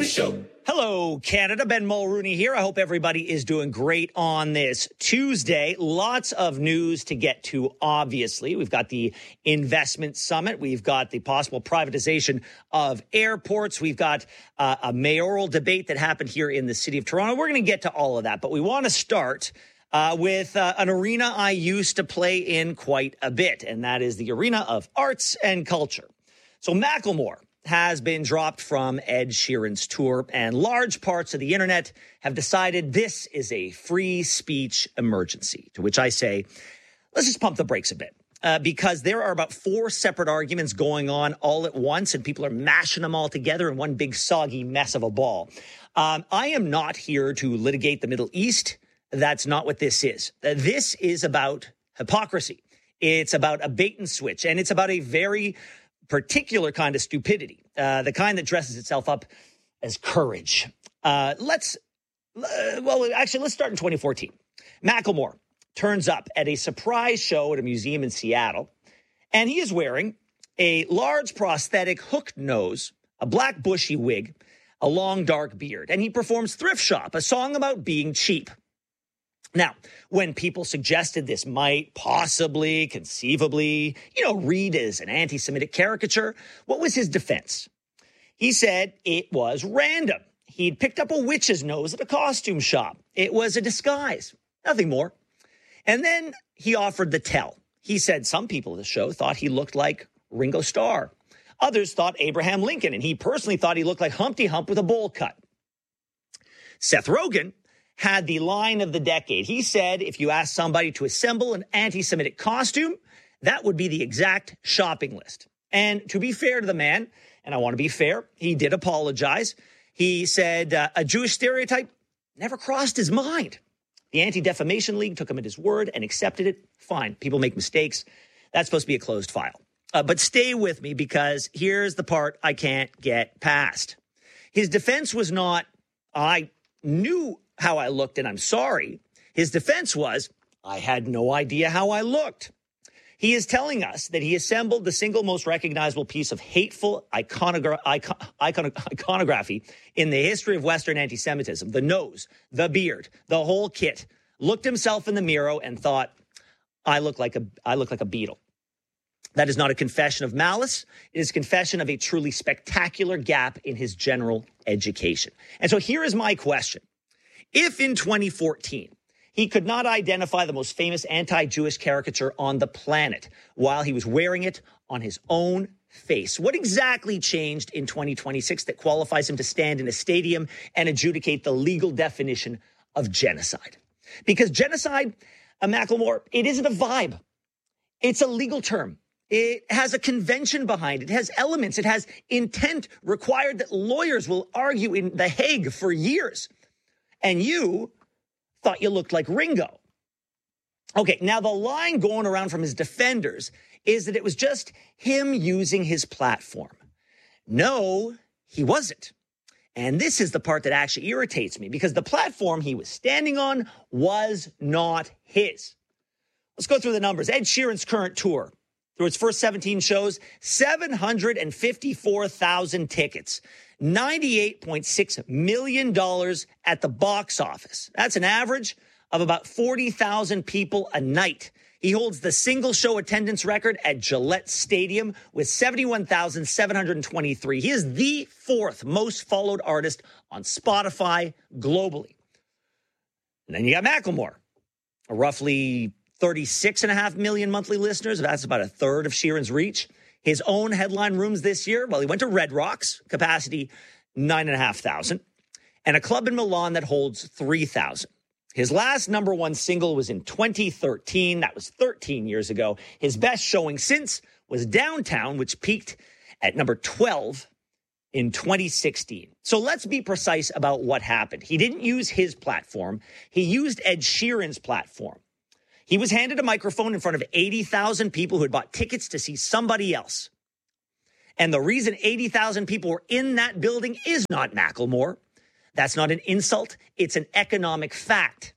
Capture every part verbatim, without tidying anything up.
Show. Hello, Canada. Ben Mulrooney here. I hope everybody is doing great on this Tuesday. Lots of news to get to, obviously. We've got the investment summit. We've got the possible privatization of airports. We've got uh, a mayoral debate that happened here in the city of Toronto. We're going to get to all of that, but we want to start uh, with uh, an arena I used to play in quite a bit, and that is the arena of arts and culture. So Macklemore has been dropped from Ed Sheeran's tour, and large parts of the internet have decided this is a free speech emergency, to which I say, let's just pump the brakes a bit, uh, because there are about four separate arguments going on all at once, and people are mashing them all together in one big soggy mess of a ball. Um, I am not here to litigate the Middle East. That's not what this is. Uh, this is about hypocrisy. It's about a bait and switch, and it's about a very particular kind of stupidity, uh, the kind that dresses itself up as courage. Uh, let's, uh, well, actually, let's start in twenty fourteen. Macklemore turns up at a surprise show at a museum in Seattle, and he is wearing a large prosthetic hooked nose, a black bushy wig, a long dark beard, and he performs Thrift Shop, a song about being cheap. Now, when people suggested this might possibly, conceivably, you know, read as an anti-Semitic caricature, what was his defense? He said it was random. He'd picked up a witch's nose at a costume shop. It was a disguise, nothing more. And then he offered the tell. He said some people at the show thought he looked like Ringo Starr. Others thought Abraham Lincoln, and he personally thought he looked like Humpty Hump with a bowl cut. Seth Rogen had the line of the decade. He said if you ask somebody to assemble an anti-Semitic costume, that would be the exact shopping list. And to be fair to the man, and I want to be fair, he did apologize. He said uh, a Jewish stereotype never crossed his mind. The Anti-Defamation League took him at his word and accepted it. Fine. People make mistakes. That's supposed to be a closed file. Uh, but stay with me, because here's the part I can't get past. His defense was not, I knew how I looked and I'm sorry. His defense was, I had no idea how I looked. He is telling us that he assembled the single most recognizable piece of hateful iconogra- icon- icon- iconography in the history of Western anti-Semitism, the nose, the beard, the whole kit, looked himself in the mirror and thought, I look like a, I look like a beetle. That is not a confession of malice. It is a confession of a truly spectacular gap in his general education. And so here is my question. If in twenty fourteen, he could not identify the most famous anti-Jewish caricature on the planet while he was wearing it on his own face, what exactly changed in twenty twenty-six that qualifies him to stand in a stadium and adjudicate the legal definition of genocide? Because genocide, uh, Macklemore, it isn't a vibe. It's a legal term. It has a convention behind it. It has elements. It has intent required that lawyers will argue in The Hague for years. And you thought you looked like Ringo. Okay, now the line going around from his defenders is that it was just him using his platform. No, he wasn't. And this is the part that actually irritates me, because the platform he was standing on was not his. Let's go through the numbers. Ed Sheeran's current tour, through its first seventeen shows, seven hundred fifty-four thousand tickets. ninety-eight point six million dollars at the box office. That's an average of about forty thousand people a night. He holds the single show attendance record at Gillette Stadium with seventy-one thousand seven hundred twenty-three. He is the fourth most followed artist on Spotify globally. And then you got Macklemore, a roughly thirty-six and a half million monthly listeners. That's about a third of Sheeran's reach. His own headline rooms this year, well, he went to Red Rocks, capacity nine and a half thousand, and a club in Milan that holds three thousand. His last number one single was in twenty thirteen. That was thirteen years ago. His best showing since was Downtown, which peaked at number twelve in twenty sixteen. So let's be precise about what happened. He didn't use his platform. He used Ed Sheeran's platform. He was handed a microphone in front of eighty thousand people who had bought tickets to see somebody else. And the reason eighty thousand people were in that building is not Macklemore. That's not an insult. It's an economic fact.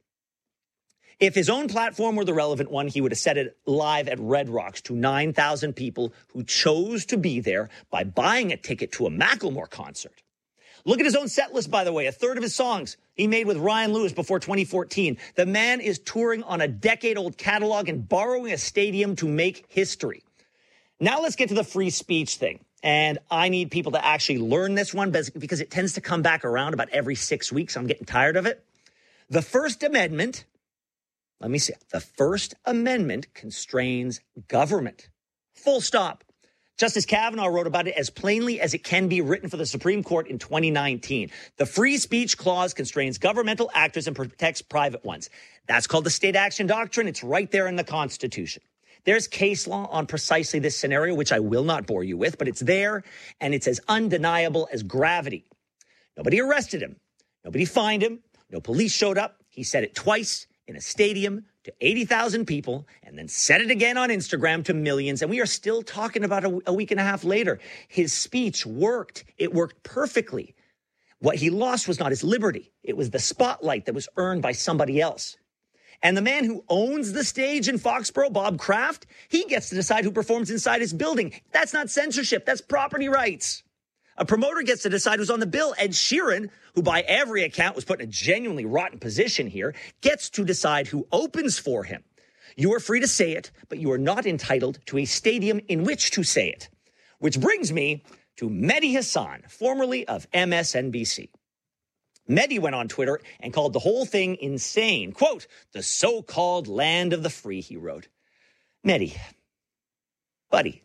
If his own platform were the relevant one, he would have said it live at Red Rocks to nine thousand people who chose to be there by buying a ticket to a Macklemore concert. Look at his own set list, by the way. A third of his songs he made with Ryan Lewis before twenty fourteen. The man is touring on a decade-old catalog and borrowing a stadium to make history. Now let's get to the free speech thing. And I need people to actually learn this one because it tends to come back around about every six weeks. I'm getting tired of it. The First Amendment, let me see. The First Amendment constrains government. Full stop. Justice Kavanaugh wrote about it as plainly as it can be written for the Supreme Court in twenty nineteen. The free speech clause constrains governmental actors and protects private ones. That's called the state action doctrine. It's right there in the Constitution. There's case law on precisely this scenario, which I will not bore you with, but it's there, and it's as undeniable as gravity. Nobody arrested him. Nobody fined him. No police showed up. He said it twice in a stadium to eighty thousand people, and then said it again on Instagram to millions. And we are still talking about a, a week and a half later. His speech worked. It worked perfectly. What he lost was not his liberty. It was the spotlight that was earned by somebody else. And the man who owns the stage in Foxborough, Bob Kraft, he gets to decide who performs inside his building. That's not censorship. That's property rights. A promoter gets to decide who's on the bill. Ed Sheeran, who by every account was put in a genuinely rotten position here, gets to decide who opens for him. You are free to say it, but you are not entitled to a stadium in which to say it. Which brings me to Mehdi Hasan, formerly of M S N B C. Mehdi went on Twitter and called the whole thing insane. Quote, the so-called land of the free, he wrote. Mehdi, buddy,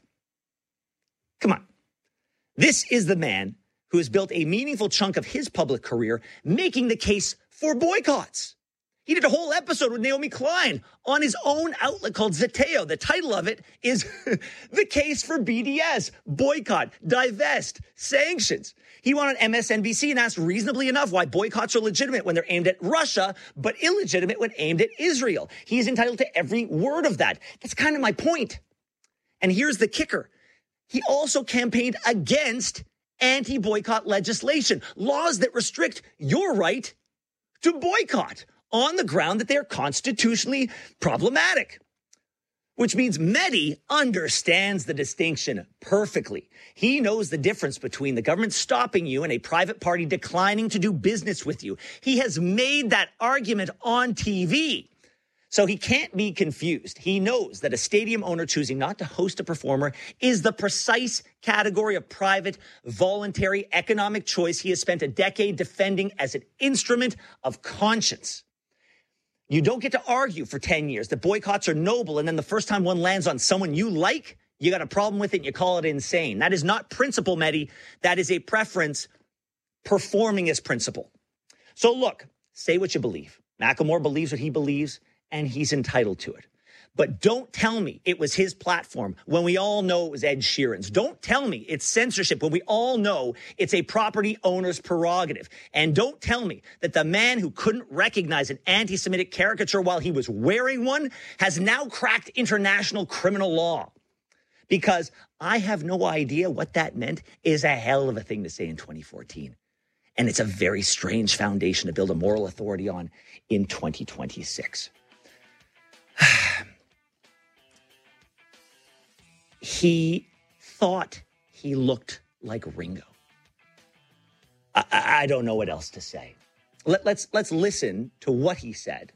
come on. This is the man who has built a meaningful chunk of his public career making the case for boycotts. He did a whole episode with Naomi Klein on his own outlet called Zeteo. The title of it is The Case for B D S, Boycott, Divest, Sanctions. He went on M S N B C and asked reasonably enough why boycotts are legitimate when they're aimed at Russia, but illegitimate when aimed at Israel. He is entitled to every word of that. That's kind of my point. And here's the kicker. He also campaigned against anti-boycott legislation, laws that restrict your right to boycott on the ground that they're constitutionally problematic. Which means Mehdi understands the distinction perfectly. He knows the difference between the government stopping you and a private party declining to do business with you. He has made that argument on T V. So he can't be confused. He knows that a stadium owner choosing not to host a performer is the precise category of private, voluntary economic choice he has spent a decade defending as an instrument of conscience. You don't get to argue for ten years that boycotts are noble, and then the first time one lands on someone you like, you got a problem with it and you call it insane. That is not principle, Mehdi. That is a preference performing as principle. So look, say what you believe. Macklemore believes what he believes, and he's entitled to it. But don't tell me it was his platform when we all know it was Ed Sheeran's. Don't tell me it's censorship when we all know it's a property owner's prerogative. And don't tell me that the man who couldn't recognize an anti-Semitic caricature while he was wearing one has now cracked international criminal law. Because I have no idea what that meant is a hell of a thing to say in twenty fourteen. And it's a very strange foundation to build a moral authority on in twenty twenty-six. He thought he looked like Ringo. I, I don't know what else to say. Let, let's let's listen to what he said.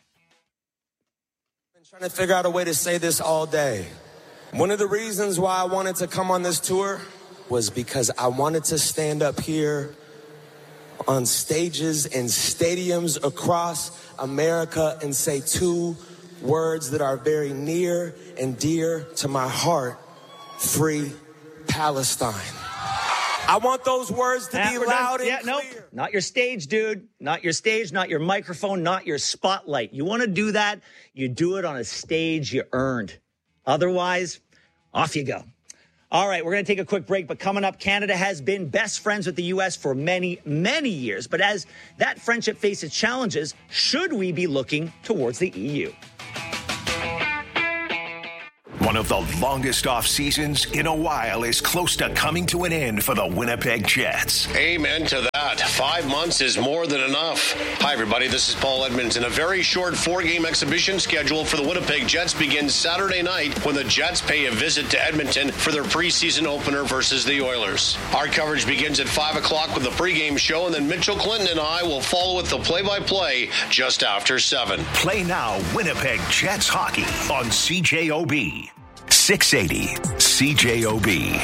I've been trying to figure out a way to say this all day. One of the reasons why I wanted to come on this tour was because I wanted to stand up here on stages and stadiums across America and say two words that are very near and dear to my heart: free Palestine. I want those words to be loud and yeah, clear. Nope. Not your stage, dude. Not your stage, not your microphone, not your spotlight. You want to do that, you do it on a stage you earned. Otherwise, off you go. All right, we're going to take a quick break, but coming up, Canada has been best friends with the U S for many, many years. But as that friendship faces challenges, should we be looking towards the E U? Want One of the longest off seasons in a while is close to coming to an end for the Winnipeg Jets. Amen to that. Five months is more than enough. Hi, everybody. This is Paul Edmonton. A very short four-game exhibition schedule for the Winnipeg Jets begins Saturday night when the Jets pay a visit to Edmonton for their preseason opener versus the Oilers. Our coverage begins at five o'clock with the pregame show, and then Mitchell Clinton and I will follow with the play-by-play just after seven. Play now Winnipeg Jets hockey on C J O B. six eighty C J O B.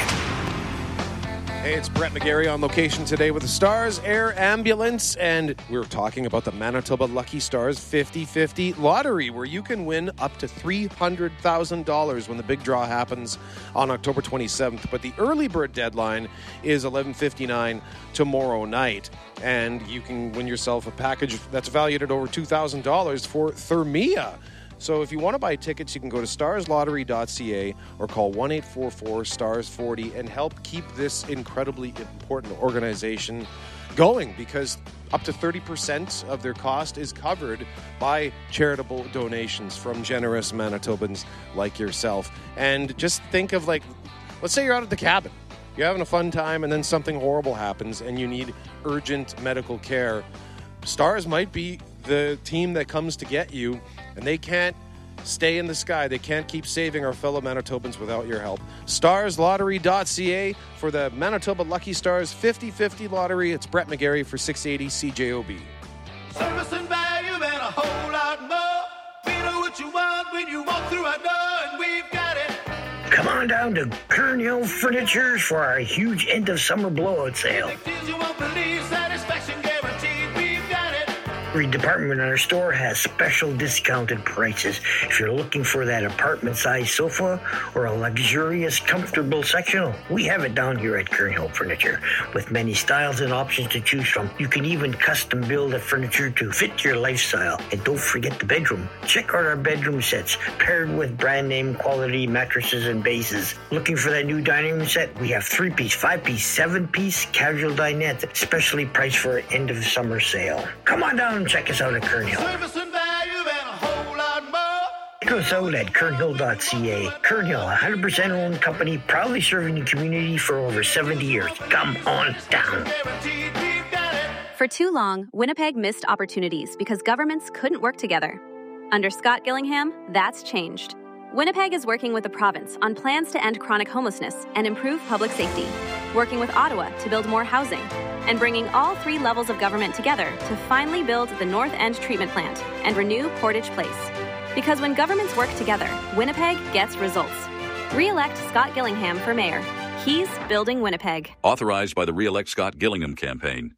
Hey, it's Brett McGarry on location today with the Stars Air Ambulance, and we're talking about the Manitoba Lucky Stars fifty-fifty lottery, where you can win up to three hundred thousand dollars when the big draw happens on October twenty-seventh. But the early bird deadline is eleven fifty-nine tomorrow night, and you can win yourself a package that's valued at over two thousand dollars for Thermia. So if you want to buy tickets, you can go to stars lottery dot c a or call one eight four four stars forty and help keep this incredibly important organization going, because up to thirty percent of their cost is covered by charitable donations from generous Manitobans like yourself. And just think of, like, let's say you're out at the cabin. You're having a fun time and then something horrible happens and you need urgent medical care. Stars might be the team that comes to get you, and they can't stay in the sky. They can't keep saving our fellow Manitobans without your help. stars lottery dot c a for the Manitoba Lucky Stars fifty-fifty lottery. It's Brett McGarry for six eighty C J O B. Service and value and a whole lot more. We know what you want when you walk through our door, and we've got it. Come on down to Kern Hill Furniture for our huge end of summer blowout sale. You won't believe, satisfaction guaranteed. We've got it. Every department in our store has special discounted prices. If you're looking for that apartment-sized sofa or a luxurious, comfortable sectional, we have it down here at Kern Hill Furniture. With many styles and options to choose from, you can even custom build a furniture to fit your lifestyle. And don't forget the bedroom. Check out our bedroom sets, paired with brand name quality mattresses and bases. Looking for that new dining room set? We have three-piece, five-piece, seven-piece casual dinette, specially priced for an end-of-summer sale. Come on down. Check us out at Kern Hill. Service and value and a whole lot more. Check us out at kern hill dot c a. Kern Hill, a one hundred percent owned company, proudly serving the community for over seventy years. Come on down. Guaranteed. We've got it. For too long, Winnipeg missed opportunities because governments couldn't work together. Under Scott Gillingham, that's changed. Winnipeg is working with the province on plans to end chronic homelessness and improve public safety, working with Ottawa to build more housing, and bringing all three levels of government together to finally build the North End Treatment Plant and renew Portage Place. Because when governments work together, Winnipeg gets results. Re-elect Scott Gillingham for mayor. He's building Winnipeg. Authorized by the Re-elect Scott Gillingham campaign.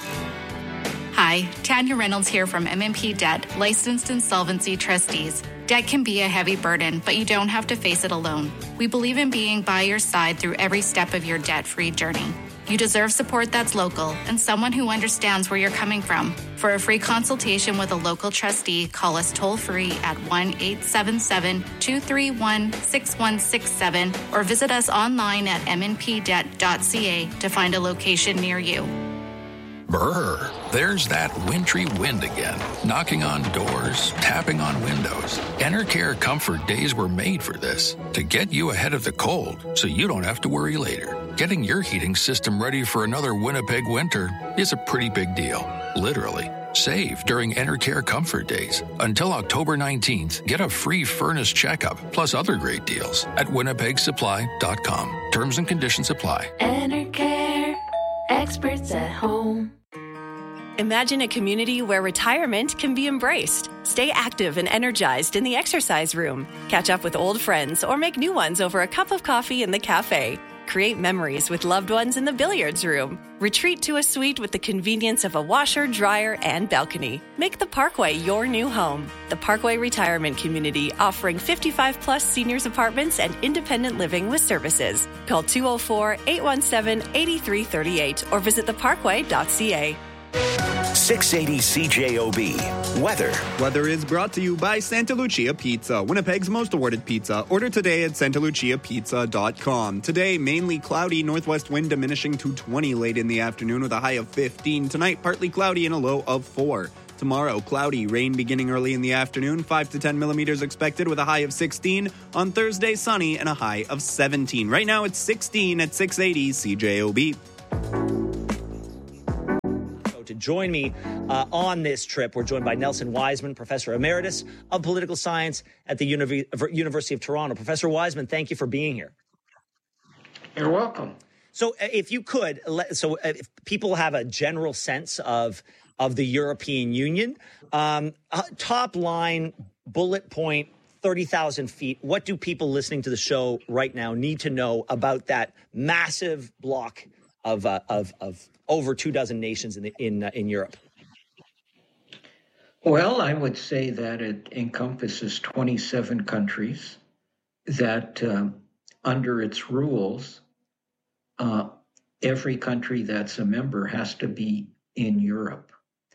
Hi, Tanya Reynolds here from M M P Debt, licensed insolvency trustees. Debt can be a heavy burden, but you don't have to face it alone. We believe in being by your side through every step of your debt-free journey. You deserve support that's local and someone who understands where you're coming from. For a free consultation with a local trustee, call us toll-free at one eight seven seven, two three one, six one six seven or visit us online at m n p debt dot c a to find a location near you. Brr, there's that wintry wind again, knocking on doors, tapping on windows. Enercare Comfort Days were made for this, to get you ahead of the cold so you don't have to worry later. Getting your heating system ready for another Winnipeg winter is a pretty big deal, literally. Save during Enercare Comfort Days. Until October nineteenth, get a free furnace checkup, plus other great deals at winnipeg supply dot com. Terms and conditions apply. Enercare, experts at home. Imagine a community where retirement can be embraced. Stay active and energized in the exercise room. Catch up with old friends or make new ones over a cup of coffee in the cafe. Create memories with loved ones in the billiards room. Retreat to a suite with the convenience of a washer, dryer, and balcony. Make the Parkway your new home. The Parkway Retirement Community, offering fifty-five plus seniors apartments and independent living with services. Call two oh four, eight one seven, eight three three eight or visit the parkway dot c a. six eighty C J O B. Weather. Weather is brought to you by Santa Lucia Pizza, Winnipeg's most awarded pizza. Order today at santa lucia pizza dot com. Today, mainly cloudy, northwest wind diminishing to twenty late in the afternoon with a high of fifteen. Tonight, partly cloudy and a low of four. Tomorrow, cloudy, rain beginning early in the afternoon, five to ten millimeters expected with a high of sixteen. On Thursday, sunny and a high of seventeen. Right now, it's sixteen at six eighty C J O B. To join me uh, on this trip, we're joined by Nelson Wiseman, Professor Emeritus of Political Science at the Univ- University of Toronto. Professor Wiseman, thank you for being here. You're welcome. So uh, if you could, let, so uh, if people have a general sense of, of the European Union, um, uh, top line, bullet point, thirty thousand feet, what do people listening to the show right now need to know about that massive block of uh, of, of over two dozen nations in the, in uh, in Europe? Well, I would say that it encompasses twenty-seven countries that, um, under its rules, uh, every country that's a member has to be in Europe.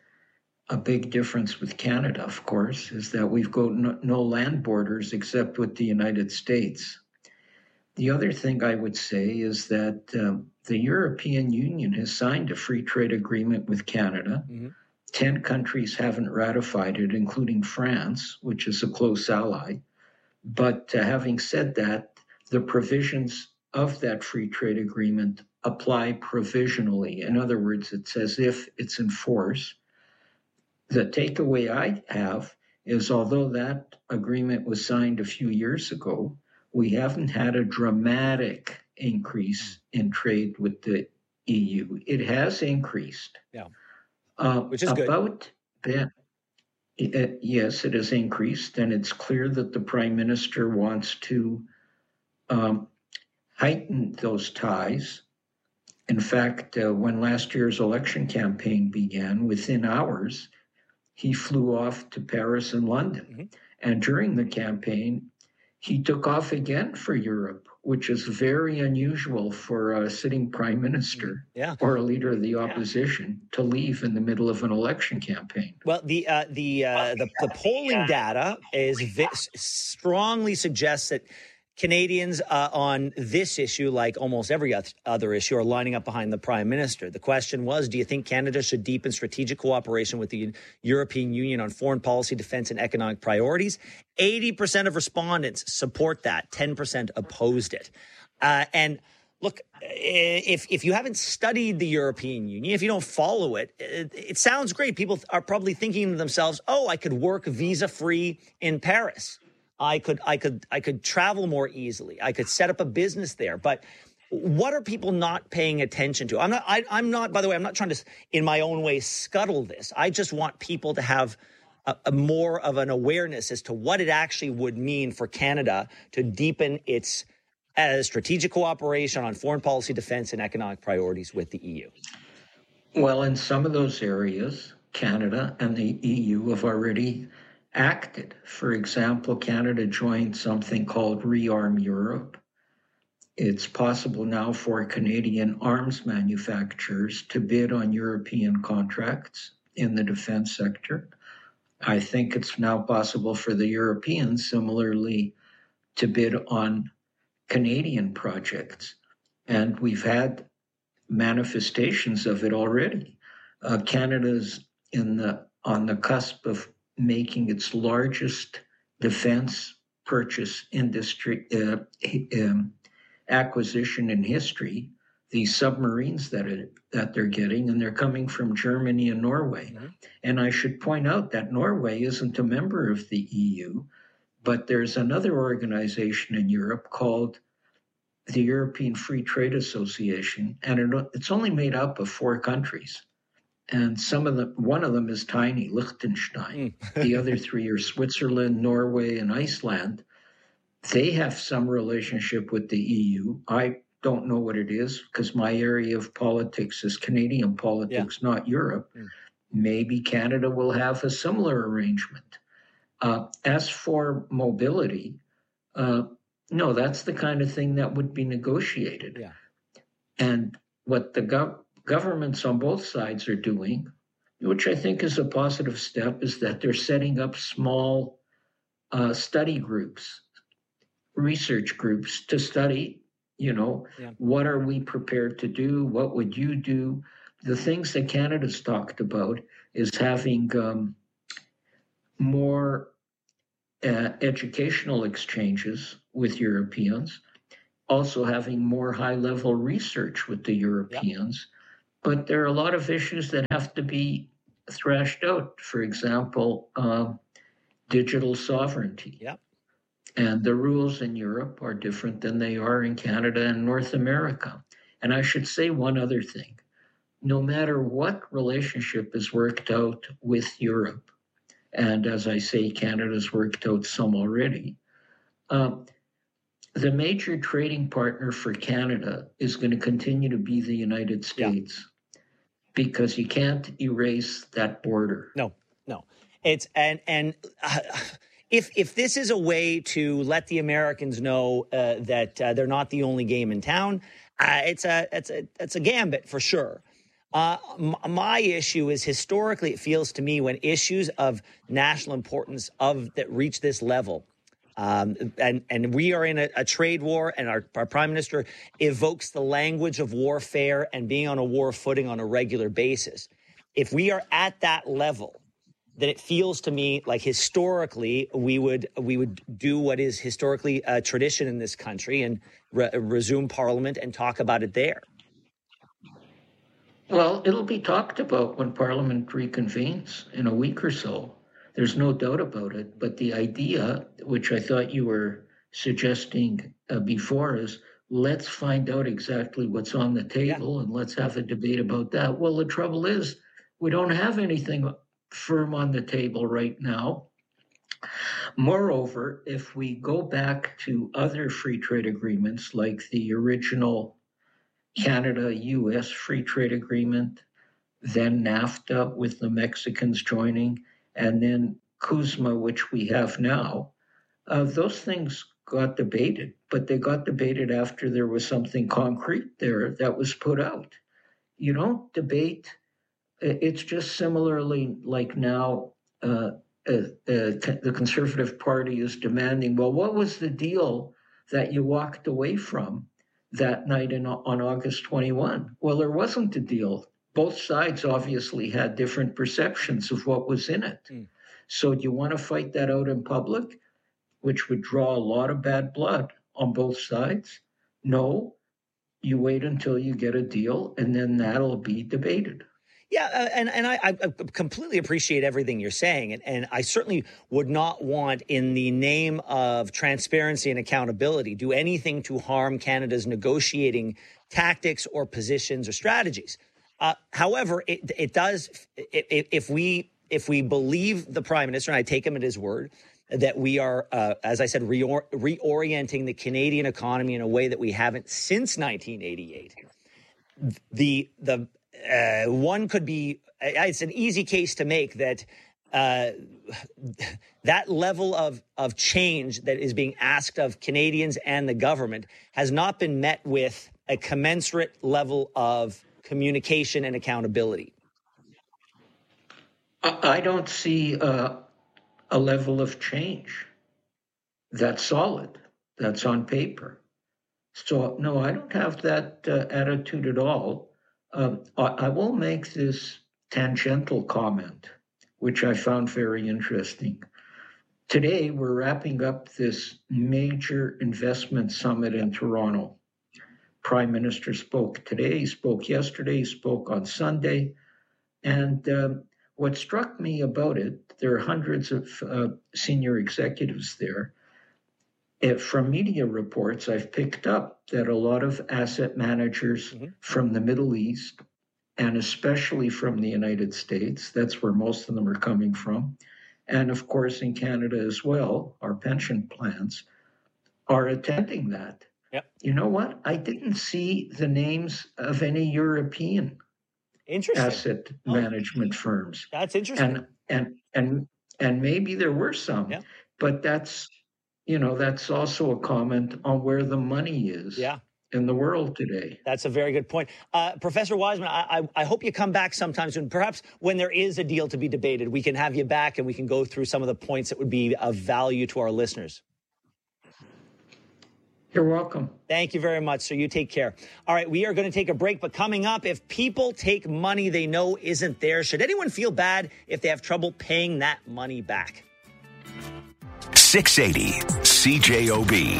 A big difference with Canada, of course, is that we've got no, no land borders except with the United States. The other thing I would say is that um, the European Union has signed a free trade agreement with Canada. Mm-hmm. Ten countries haven't ratified it, including France, which is a close ally. But uh, having said that, the provisions of that free trade agreement apply provisionally. In other words, it's as if it's in force. The takeaway I have is, although that agreement was signed a few years ago, we haven't had a dramatic increase in trade with the E U. It has increased. Yeah, uh, which is about good. That, yes, it has increased, and it's clear that the Prime Minister wants to um, heighten those ties. In fact, uh, when last year's election campaign began, within hours, he flew off to Paris and London. Mm-hmm. And during the campaign, he took off again for Europe, which is very unusual for a sitting prime minister yeah. or a leader of the opposition yeah. to leave in the middle of an election campaign. Well, the uh, the, uh, the the polling data is vi- strongly suggests that Canadians uh, on this issue, like almost every other issue, are lining up behind the Prime Minister. The question was, do you think Canada should deepen strategic cooperation with the European Union on foreign policy, defense, and economic priorities? eighty percent of respondents support that. ten percent opposed it. Uh, and look, if if you haven't studied the European Union, if you don't follow it, it, it sounds great. People are probably thinking to themselves, oh, I could work visa-free in Paris. I could, I could, I could travel more easily. I could set up a business there. But what are people not paying attention to? I'm not. I, I'm not. By the way, I'm not trying to, in my own way, scuttle this. I just want people to have a, a more of an awareness as to what it actually would mean for Canada to deepen its uh, strategic cooperation on foreign policy, defense, and economic priorities with the E U. Well, in some of those areas, Canada and the E U have already acted. For example, Canada joined something called Rearm Europe. It's possible now for Canadian arms manufacturers to bid on European contracts in the defense sector. I think it's now possible for the Europeans, similarly, to bid on Canadian projects. And we've had manifestations of it already. Uh, Canada's in the on the cusp of making its largest defense purchase industry uh, um, acquisition in history. These submarines that it, that they're getting, and they're coming from Germany and Norway. Mm-hmm. And I should point out that Norway isn't a member of the E U, but there's another organization in Europe called the European Free Trade Association, and it, it's only made up of four countries. And some of them, one of them is tiny, Liechtenstein. Mm. The other three are Switzerland, Norway, and Iceland. They have some relationship with the E U. I don't know what it is because my area of politics is Canadian politics, yeah. not Europe. Mm. Maybe Canada will have a similar arrangement. Uh, as for mobility, uh, no, that's the kind of thing that would be negotiated. Yeah. And what the gov- governments on both sides are doing, which I think is a positive step, is that they're setting up small uh, study groups, research groups to study, you know, yeah. what are we prepared to do? What would you do the things that Canada's talked about is having um, more uh, educational exchanges with Europeans, also having more high-level research with the Europeans. Yep. But there are a lot of issues that have to be thrashed out. For example, um, digital sovereignty. Yep. And the rules in Europe are different than they are in Canada and North America. And I should say one other thing. No matter what relationship is worked out with Europe, and as I say, Canada's worked out some already, um, the major trading partner for Canada is going to continue to be the United States. Yeah. Because you can't erase that border. No, no. It's and and uh, if if this is a way to let the Americans know uh, that uh, they're not the only game in town, uh, it's a it's a it's a gambit for sure. Uh, m- my issue is historically, it feels to me when issues of national importance of that reach this level. Um, and, and we are in a, a trade war, and our, our prime minister evokes the language of warfare and being on a war footing on a regular basis. If we are at that level, then it feels to me like historically we would we would do what is historically a tradition in this country and re- resume Parliament and talk about it there. Well, it'll be talked about when Parliament reconvenes in a week or so. There's no doubt about it. But the idea, which I thought you were suggesting uh, before, is let's find out exactly what's on the table yeah. and let's have a debate about that. Well, the trouble is we don't have anything firm on the table right now. Moreover, if we go back to other free trade agreements like the original Canada-U S free trade agreement, then NAFTA with the Mexicans joining, and then CUSMA, which we have now, uh, those things got debated, but they got debated after there was something concrete there that was put out. You don't debate. It's just similarly like now uh, uh, uh, the Conservative Party is demanding, well, what was the deal that you walked away from that night in, on August twenty-first? Well, there wasn't a deal. Both sides obviously had different perceptions of what was in it. Mm. So do you want to fight that out in public, which would draw a lot of bad blood on both sides? No, you wait until you get a deal, and then that'll be debated. Yeah, uh, and, and I, I completely appreciate everything you're saying. And, and I certainly would not want, in the name of transparency and accountability, do anything to harm Canada's negotiating tactics or positions or strategies. Uh, however, it, it does, if, if we if we believe the Prime Minister, and I take him at his word, that we are, uh, as I said, reor- reorienting the Canadian economy in a way that we haven't since nineteen eighty-eight. The the uh, one could be, it's an easy case to make that uh, that level of, of change that is being asked of Canadians and the government has not been met with a commensurate level of communication and accountability. I don't see uh, a level of change that's solid, that's on paper. So, no, I don't have that uh, attitude at all. Um, I, I will make this tangential comment, which I found very interesting. Today, we're wrapping up this major investment summit in Toronto. Prime Minister spoke today, he spoke yesterday, he spoke on Sunday. And um, what struck me about it, there are hundreds of uh, senior executives there. If, from media reports, I've picked up that a lot of asset managers mm-hmm. from the Middle East, and especially from the United States, that's where most of them are coming from, and of course in Canada as well, our pension plans, are attending that. Yep. You know what? I didn't see the names of any European asset oh. management firms. That's interesting. And and and and maybe there were some, yeah. but that's you know that's also a comment on where the money is. Yeah. In the world today. That's a very good point. Uh, Professor Wiseman, I, I, I hope you come back sometime soon. Perhaps when there is a deal to be debated, we can have you back and we can go through some of the points that would be of value to our listeners. You're welcome. Thank you very much, sir. You take care. All right, we are going to take a break, but coming up, if people take money they know isn't theirs, should anyone feel bad if they have trouble paying that money back? six eighty C J O B.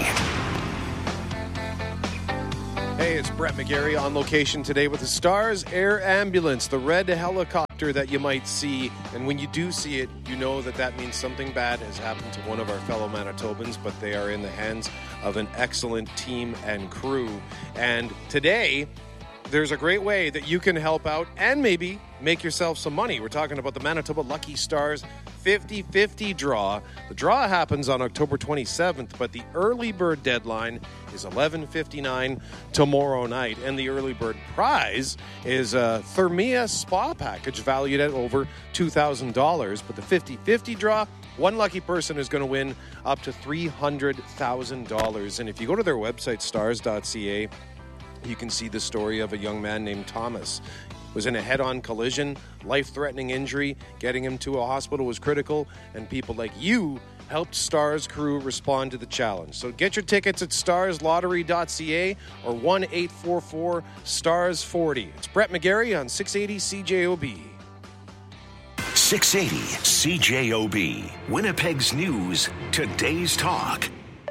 Hey, it's Brett McGarry on location today with the Stars Air Ambulance, the red helicopter that you might see. And when you do see it, you know that that means something bad has happened to one of our fellow Manitobans, but they are in the hands of an excellent team and crew. And today, there's a great way that you can help out and maybe make yourself some money. We're talking about the Manitoba Lucky Stars fifty-fifty draw. The draw happens on October twenty-seventh, but the early bird deadline is eleven fifty-nine tomorrow night. And the early bird prize is a Thermia spa package valued at over two thousand dollars. But the fifty-fifty draw, one lucky person is going to win up to three hundred thousand dollars. And if you go to their website, stars dot c a, you can see the story of a young man named Thomas. Was in a head-on collision, life-threatening injury. Getting him to a hospital was critical, and people like you helped Stars crew respond to the challenge. So get your tickets at stars lottery dot c a or one eight four four stars forty. It's Brett McGarry on six eighty C J O B. six eighty C J O B. Winnipeg's news, today's talk.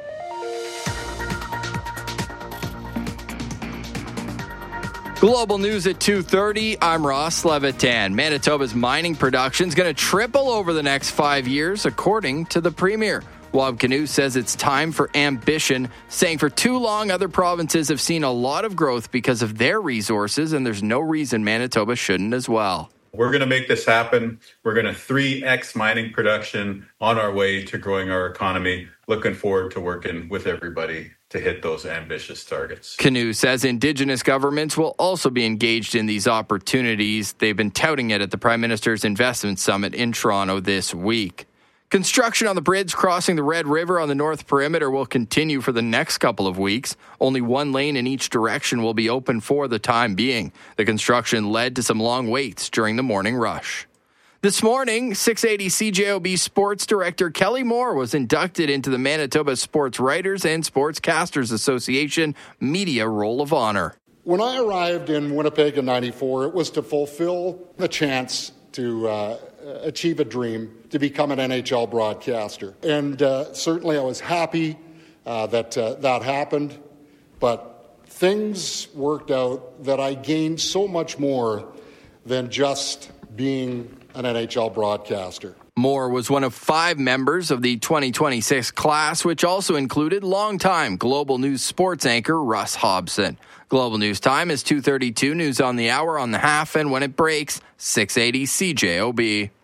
Global news at two thirty. I'm Ross Levitan. Manitoba's mining production is going to triple over the next five years, according to the Premier. Wab Kinew says it's time for ambition, saying for too long other provinces have seen a lot of growth because of their resources, and there's no reason Manitoba shouldn't as well. We're going to make this happen. We're going to three X mining production on our way to growing our economy. Looking forward to working with everybody to hit those ambitious targets. Kinew says Indigenous governments will also be engaged in these opportunities. They've been touting it at the Prime Minister's Investment Summit in Toronto this week. Construction on the bridge crossing the Red River on the North Perimeter will continue for the next couple of weeks. Only one lane in each direction will be open for the time being. The construction led to some long waits during the morning rush. This morning, six eighty C J O B Sports Director Kelly Moore was inducted into the Manitoba Sports Writers and Sportscasters Association Media Roll of Honor. When I arrived in Winnipeg in ninety-four, it was to fulfill the chance to uh, achieve a dream, to become an N H L broadcaster. And uh, certainly I was happy uh, that uh, that happened, but things worked out that I gained so much more than just being an N H L broadcaster. Moore was one of five members of the twenty twenty-six class, which also included longtime Global News sports anchor Russ Hobson. Global News time is two thirty-two. News on the hour, on the half, and when it breaks, six eighty C J O B.